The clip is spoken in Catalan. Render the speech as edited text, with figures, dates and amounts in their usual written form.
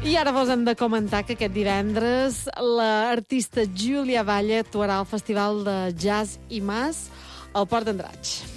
I ara vos hem de comentar que aquest divendres l'artista Júlia Valle actuarà al Festival de Jazz i Mas al Port d'Andratx.